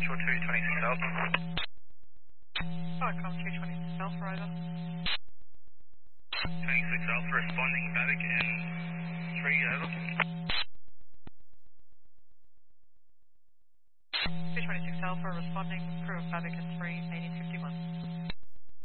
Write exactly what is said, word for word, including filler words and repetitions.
Central two twenty-six Alpha. Falcom two twenty-six Alpha, over. twenty-six Alpha responding, Vatican three, over. two twenty-six Alpha responding, crew of Vatican three, eighteen fifty-one.